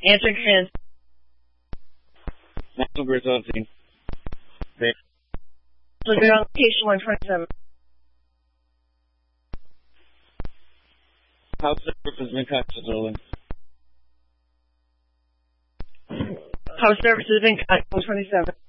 Answering hands. National Grid's on scene. So you're on location 127. House service has been cut to building. House service has been cut 127.